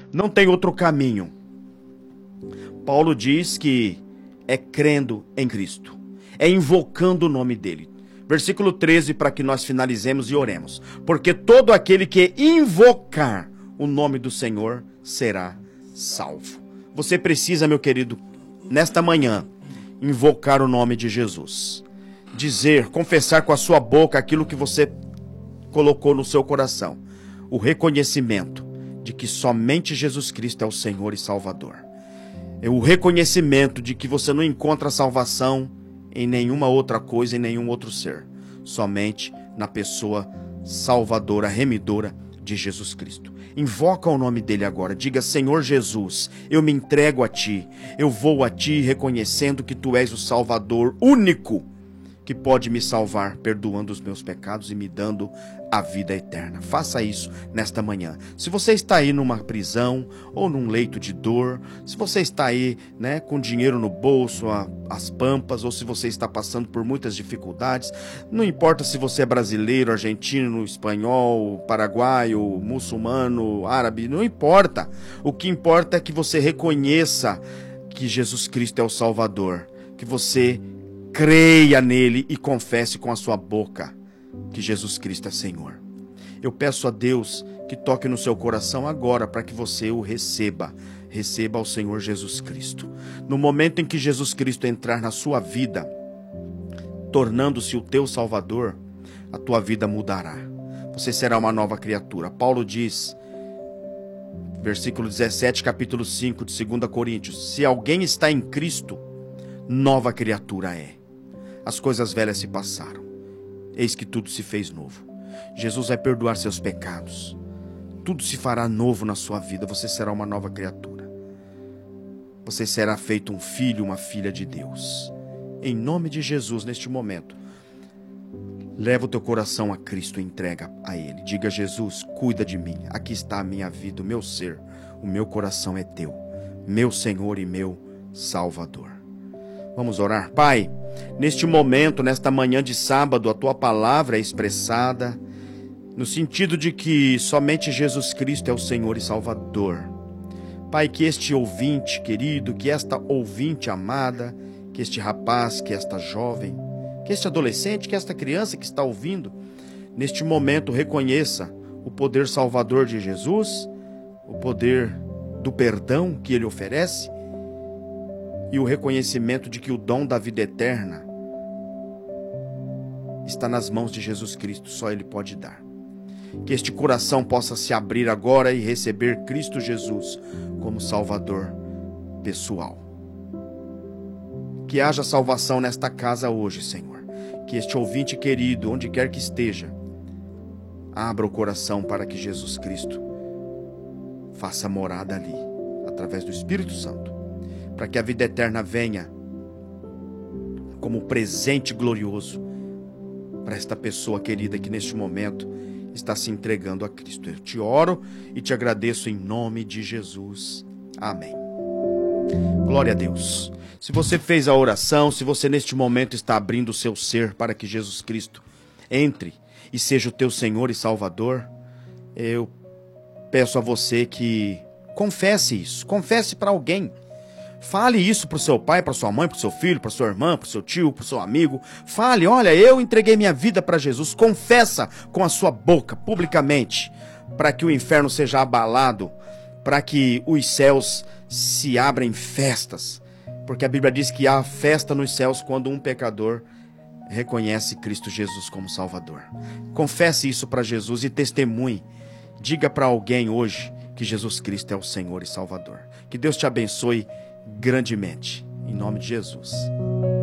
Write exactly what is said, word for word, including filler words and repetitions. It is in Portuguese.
Não tem outro caminho. Paulo diz que é crendo em Cristo, é invocando o nome dele. Versículo treze, para que nós finalizemos e oremos. Porque todo aquele que invocar o nome do Senhor será salvo. Você precisa, meu querido, nesta manhã, invocar o nome de Jesus. Dizer, confessar com a sua boca aquilo que você colocou no seu coração. O reconhecimento de que somente Jesus Cristo é o Senhor e Salvador. É o reconhecimento de que você não encontra salvação em nenhuma outra coisa, em nenhum outro ser. Somente na pessoa salvadora, remidora de Jesus Cristo. Invoca o nome dele agora. Diga: Senhor Jesus, eu me entrego a ti. Eu vou a ti reconhecendo que tu és o Salvador único que pode me salvar, perdoando os meus pecados e me dando a vida eterna. Faça isso nesta manhã. Se você está aí numa prisão ou num leito de dor, se você está aí, né, com dinheiro no bolso, a, as pampas, ou se você está passando por muitas dificuldades, não importa se você é brasileiro, argentino, espanhol, paraguaio, muçulmano, árabe, não importa. O que importa é que você reconheça que Jesus Cristo é o Salvador, que você creia nele e confesse com a sua boca que Jesus Cristo é Senhor. Eu peço a Deus que toque no seu coração agora para que você o receba. Receba ao Senhor Jesus Cristo. No momento em que Jesus Cristo entrar na sua vida, tornando-se o teu Salvador, a tua vida mudará. Você será uma nova criatura. Paulo diz, versículo dezessete, capítulo cinco de segunda Coríntios: se alguém está em Cristo, nova criatura é. As coisas velhas se passaram, eis que tudo se fez novo. Jesus vai perdoar seus pecados. Tudo se fará novo na sua vida. Você será uma nova criatura. Você será feito um filho, uma filha de Deus. Em nome de Jesus, neste momento, leva o teu coração a Cristo e entrega a Ele. Diga: Jesus, cuida de mim. Aqui está a minha vida, o meu ser. O meu coração é teu, meu Senhor e meu Salvador. Vamos orar. Pai, neste momento, nesta manhã de sábado, a tua palavra é expressada no sentido de que somente Jesus Cristo é o Senhor e Salvador. Pai, que este ouvinte querido, que esta ouvinte amada, que este rapaz, que esta jovem, que este adolescente, que esta criança que está ouvindo, neste momento reconheça o poder salvador de Jesus, o poder do perdão que Ele oferece, e o reconhecimento de que o dom da vida eterna está nas mãos de Jesus Cristo, só Ele pode dar. Que este coração possa se abrir agora e receber Cristo Jesus como Salvador pessoal. Que haja salvação nesta casa hoje, Senhor. Que este ouvinte querido, onde quer que esteja, abra o coração para que Jesus Cristo faça morada ali, através do Espírito Santo, para que a vida eterna venha como presente glorioso para esta pessoa querida que neste momento está se entregando a Cristo. Eu te oro e te agradeço em nome de Jesus. Amém. Glória a Deus. Se você fez a oração, se você neste momento está abrindo o seu ser para que Jesus Cristo entre e seja o teu Senhor e Salvador, eu peço a você que confesse isso, confesse para alguém. Fale isso para o seu pai, para sua mãe, para o seu filho, para sua irmã, para o seu tio, para o seu amigo. Fale: olha, eu entreguei minha vida para Jesus. Confessa com a sua boca, publicamente, para que o inferno seja abalado, para que os céus se abram em festas. Porque a Bíblia diz que há festa nos céus quando um pecador reconhece Cristo Jesus como Salvador. Confesse isso para Jesus e testemunhe. Diga para alguém hoje que Jesus Cristo é o Senhor e Salvador. Que Deus te abençoe grandemente, em nome de Jesus.